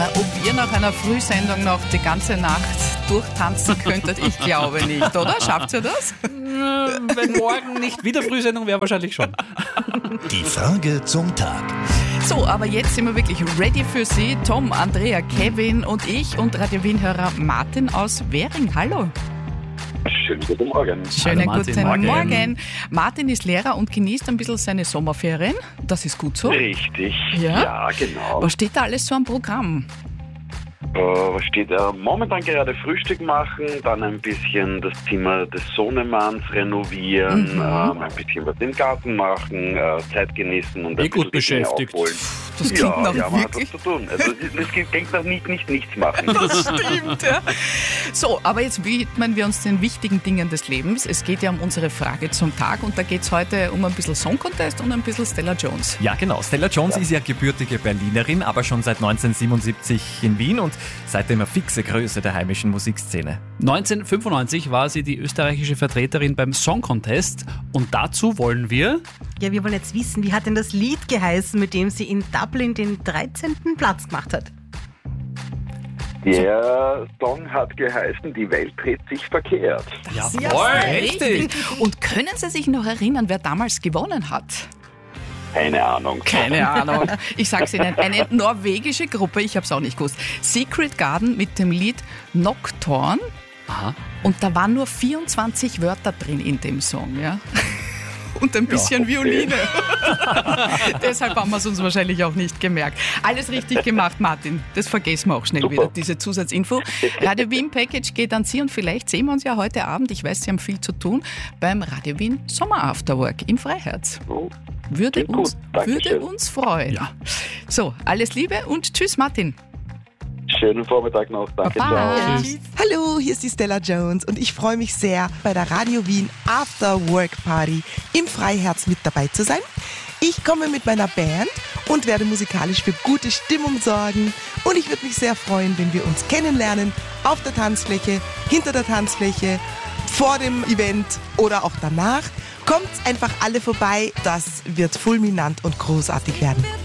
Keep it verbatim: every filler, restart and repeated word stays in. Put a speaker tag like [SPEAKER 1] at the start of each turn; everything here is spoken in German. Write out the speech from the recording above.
[SPEAKER 1] Na, ob ihr nach einer Frühsendung noch die ganze Nacht durchtanzen könntet, ich glaube nicht, oder? Schafft ihr das?
[SPEAKER 2] Wenn morgen nicht wieder Frühsendung wäre, wahrscheinlich schon.
[SPEAKER 3] Die Frage zum Tag.
[SPEAKER 1] So, aber jetzt sind wir wirklich ready für Sie. Tom, Andrea, Kevin und ich und Radio Wien-Hörer Martin aus Währing. Hallo.
[SPEAKER 4] Schönen guten Morgen.
[SPEAKER 1] Schönen
[SPEAKER 2] Hallo Martin.
[SPEAKER 1] guten Morgen.
[SPEAKER 2] Morgen.
[SPEAKER 1] Martin ist Lehrer und genießt ein bisschen seine Sommerferien. Das ist gut so.
[SPEAKER 4] Richtig,
[SPEAKER 1] Ja?
[SPEAKER 4] ja, genau.
[SPEAKER 1] Was steht da alles so am Programm?
[SPEAKER 4] Äh, was steht da? Momentan gerade Frühstück machen, dann ein bisschen das Zimmer des Sohnemanns renovieren,
[SPEAKER 1] Mhm.
[SPEAKER 4] ähm, ein bisschen was im Garten machen, äh, Zeit genießen und ein
[SPEAKER 2] Eh gut
[SPEAKER 4] bisschen die Dinge
[SPEAKER 2] beschäftigt.
[SPEAKER 4] aufholen.
[SPEAKER 1] Das klingt
[SPEAKER 4] ja,
[SPEAKER 1] nach
[SPEAKER 4] ja, man hat
[SPEAKER 1] wirklich...
[SPEAKER 4] was zu tun. Also es klingt nach nicht, nicht nichts machen.
[SPEAKER 1] Das stimmt, ja. So, aber jetzt widmen wir uns den wichtigen Dingen des Lebens. Es geht ja um unsere Frage zum Tag und da geht es heute um ein bisschen Song Contest und ein bisschen Stella Jones.
[SPEAKER 5] Ja, genau. Stella Jones ist ja gebürtige Berlinerin, aber schon seit neunzehnhundertsiebenundsiebzig in Wien und seitdem eine fixe Größe der heimischen Musikszene.
[SPEAKER 2] neunzehnhundertfünfundneunzig war sie die österreichische Vertreterin beim Song Contest und dazu wollen wir...
[SPEAKER 6] Ja, wir wollen jetzt wissen, wie hat denn das Lied geheißen, mit dem sie in Dublin den dreizehnten Platz gemacht hat?
[SPEAKER 4] Der Song hat geheißen, die Welt dreht sich verkehrt.
[SPEAKER 2] Jawohl, richtig.
[SPEAKER 1] Und können Sie sich noch erinnern, wer damals gewonnen hat?
[SPEAKER 4] Keine Ahnung.
[SPEAKER 1] Keine Ahnung. Ich sag's Ihnen, eine norwegische Gruppe, ich hab's auch nicht gewusst. Secret Garden mit dem Lied Nocturne.
[SPEAKER 2] Aha.
[SPEAKER 1] Und da waren nur vierundzwanzig Wörter drin in dem Song, ja. Und ein bisschen
[SPEAKER 4] okay.
[SPEAKER 1] Violine. Deshalb haben wir es uns wahrscheinlich auch nicht gemerkt. Alles richtig gemacht, Martin. Das vergessen wir auch schnell
[SPEAKER 4] Super.
[SPEAKER 1] wieder, diese Zusatzinfo. Radio Wien Package geht an Sie und vielleicht sehen wir uns ja heute Abend, ich weiß, Sie haben viel zu tun, beim Radio Wien Sommer Afterwork im Freiherz.
[SPEAKER 4] Oh,
[SPEAKER 1] Würde
[SPEAKER 4] klingt
[SPEAKER 1] uns,
[SPEAKER 4] gut. Dankeschön.
[SPEAKER 1] würde uns freuen.
[SPEAKER 2] Ja.
[SPEAKER 1] So, alles Liebe und tschüss, Martin.
[SPEAKER 4] Schönen Vormittag noch. Danke,
[SPEAKER 1] Baba.
[SPEAKER 4] ciao.
[SPEAKER 1] Tschüss.
[SPEAKER 7] Hallo, hier ist die Stella Jones und ich freue mich sehr, bei der Radio Wien After Work Party im Freiherz mit dabei zu sein. Ich komme mit meiner Band und werde musikalisch für gute Stimmung sorgen und ich würde mich sehr freuen, wenn wir uns kennenlernen auf der Tanzfläche, hinter der Tanzfläche, vor dem Event oder auch danach. Kommt einfach alle vorbei, das wird fulminant und großartig werden.